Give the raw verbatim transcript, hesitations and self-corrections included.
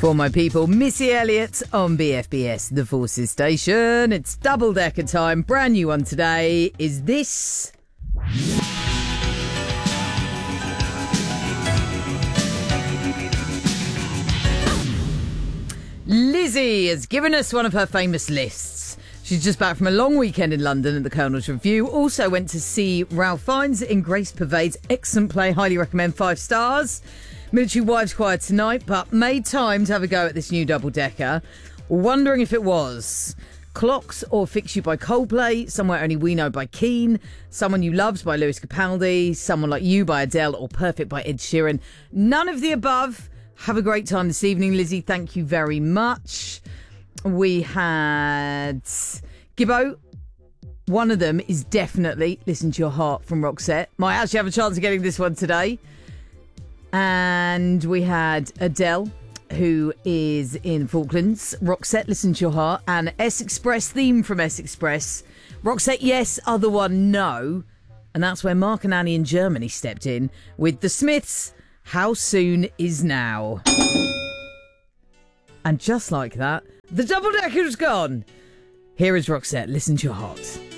For my people, Missy Elliott on B F B S, the Forces Station. It's double decker time. Brand new one today. Is this? Lizzie has given us one of her famous lists. She's just back from a long weekend in London at the Colonel's Review. Also went to see Ralph Fiennes in Grace Pervade's excellent play. Highly recommend, five stars. Military Wives Choir tonight, but made time to have a go at this new double-decker. Wondering if it was Clocks or Fix You by Coldplay, Somewhere Only We Know by Keane, Someone You Loved by Lewis Capaldi, Someone Like You by Adele, or Perfect by Ed Sheeran. None of the above. Have a great time this evening, Lizzie. Thank you very much. We had Gibbo. One of them is definitely Listen to Your Heart from Roxette. Might actually have a chance of getting this one today. And we had Adele, who is in Falklands. Roxette, Listen to Your Heart. And S Express theme from S Express. Roxette, yes. Other one, no. And that's where Mark and Annie in Germany stepped in with The Smiths. How Soon Is Now. And just like that, the double-decker's gone. Here is Roxette, Listen to Your Heart.